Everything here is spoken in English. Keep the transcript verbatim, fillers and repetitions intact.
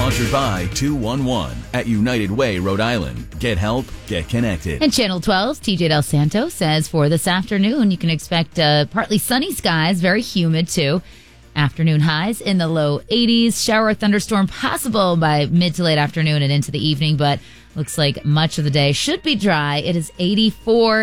Sponsored by two one one at United Way, Rhode Island. Get help, get connected. And Channel twelve's T J Del Santo says for this afternoon, you can expect uh, partly sunny skies, very humid too. Afternoon highs in the low eighties. Shower or thunderstorm possible by mid to late afternoon and into the evening, but looks like much of the day should be dry. It is eighty-four